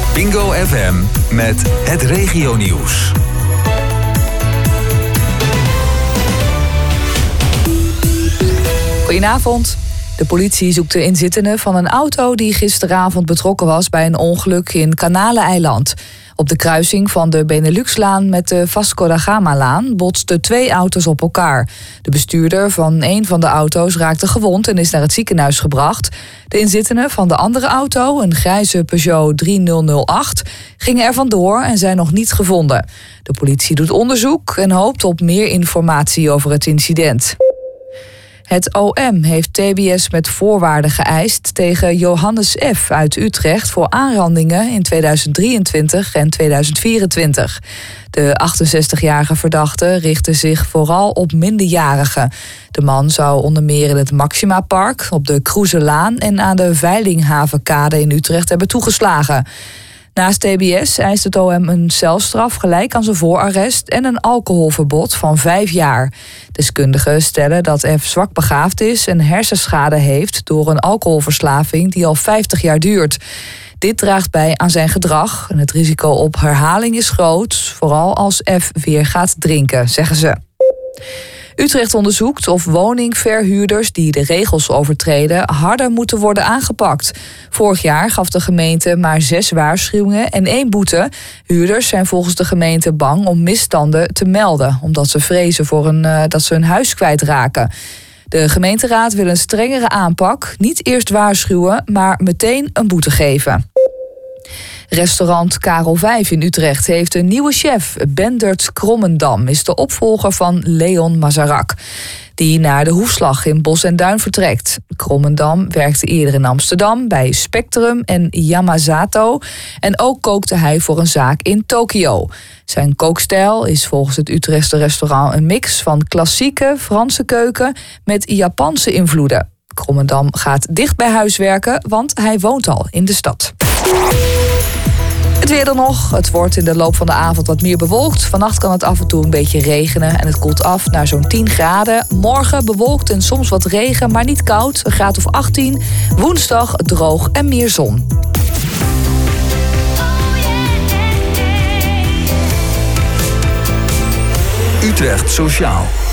Bingo FM met het regionieuws. Goedenavond. De politie zoekt de inzittenden van een auto die gisteravond betrokken was bij een ongeluk in Kanaleneiland. Op de kruising van de Beneluxlaan met de Vasco da Gama-laan botsten 2 auto's op elkaar. De bestuurder van een van de auto's raakte gewond en is naar het ziekenhuis gebracht. De inzittenden van de andere auto, een grijze Peugeot 3008, gingen er vandoor en zijn nog niet gevonden. De politie doet onderzoek en hoopt op meer informatie over het incident. Het OM heeft TBS met voorwaarden geëist tegen Johannes F. uit Utrecht voor aanrandingen in 2023 en 2024. De 68-jarige verdachte richtte zich vooral op minderjarigen. De man zou onder meer in het Maximapark, op de Kroeselaan en aan de Veilinghavenkade in Utrecht hebben toegeslagen. Naast TBS eist het OM een celstraf gelijk aan zijn voorarrest en een alcoholverbod van 5 jaar. Deskundigen stellen dat F zwak begaafd is en hersenschade heeft door een alcoholverslaving die al 50 jaar duurt. Dit draagt bij aan zijn gedrag en het risico op herhaling is groot, vooral als F weer gaat drinken, zeggen ze. Utrecht onderzoekt of woningverhuurders die de regels overtreden harder moeten worden aangepakt. Vorig jaar gaf de gemeente maar 6 waarschuwingen en 1 boete. Huurders zijn volgens de gemeente bang om misstanden te melden, omdat ze vrezen dat ze hun huis kwijtraken. De gemeenteraad wil een strengere aanpak, niet eerst waarschuwen, maar meteen een boete geven. Restaurant Karel V in Utrecht heeft een nieuwe chef. Bendert Krommendam is de opvolger van Leon Mazarak, die naar de Hoefslag in Bos en Duin vertrekt. Krommendam werkte eerder in Amsterdam bij Spectrum en Yamazato en ook kookte hij voor een zaak in Tokio. Zijn kookstijl is volgens het Utrechtse restaurant een mix van klassieke Franse keuken met Japanse invloeden. Krommendam gaat dicht bij huis werken, want hij woont al in de stad. Het weer dan nog. Het wordt in de loop van de avond wat meer bewolkt. Vannacht kan het af en toe een beetje regenen en het koelt af naar zo'n 10 graden. Morgen bewolkt en soms wat regen, maar niet koud. Een graad of 18. Woensdag droog en meer zon. Utrecht Sociaal.